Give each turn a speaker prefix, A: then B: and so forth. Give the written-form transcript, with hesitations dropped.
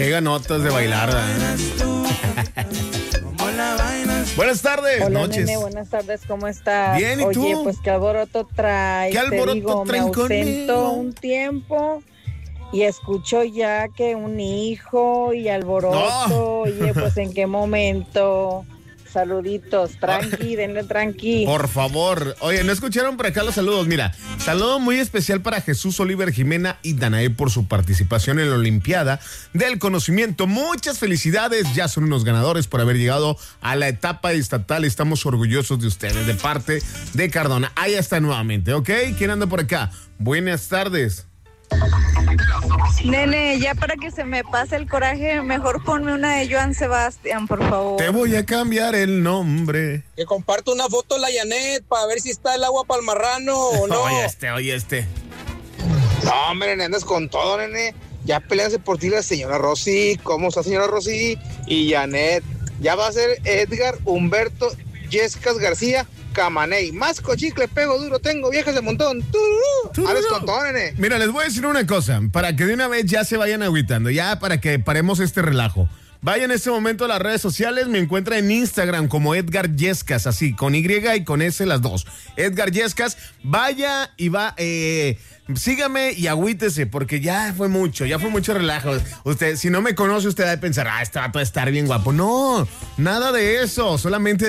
A: Pega notas de bailar, ¿verdad? Buenas tardes,
B: Hola,
A: noches.
B: Nene, buenas tardes, ¿cómo estás?
A: Bien, ¿y tú?
B: Oye, pues qué alboroto traes.
A: ¿Qué alboroto
B: Te digo,
A: traen
B: me ausento
A: conmigo?
B: un tiempo y escucho ya que un hijo y alboroto.
A: No.
B: Oye, pues ¿en qué momento? Saluditos, tranqui, denle tranqui.
A: Por favor. Oye, ¿no escucharon por acá los saludos? Mira, saludo muy especial para Jesús Oliver Jimena y Danae por su participación en la Olimpiada del Conocimiento. Muchas felicidades, ya son unos ganadores por haber llegado a la etapa estatal. Estamos orgullosos de ustedes, de parte de Cardona. Ahí está nuevamente, ¿ok? ¿Quién anda por acá? Buenas tardes.
C: Nene, ya para que se me pase el coraje, mejor ponme una de Joan Sebastián, por favor.
A: Te voy a cambiar el nombre.
D: Que comparto una foto la Janet para ver si está el agua para el marrano o no.
A: Oye este.
D: No, hombre, nene, andas con todo, nene. Ya peleanse por ti la señora Rosy. ¿Cómo está, señora Rosy? Y Janet. Ya va a ser Edgar, Humberto, Yescas García, Camaney. Más cochicle, pego duro, tengo viejas de montón. Andas con todo, nene.
A: Mira, les voy a decir una cosa, para que de una vez ya se vayan agüitando, ya para que paremos este relajo. Vaya en este momento a las redes sociales, me encuentra en Instagram como Edgar Yescas, así, con Y y con S las dos. Edgar Yescas, vaya y va, sígame y agüítese, porque ya fue mucho relajo. Usted, si no me conoce, usted va a pensar, este vato va a estar bien guapo. No, nada de eso, solamente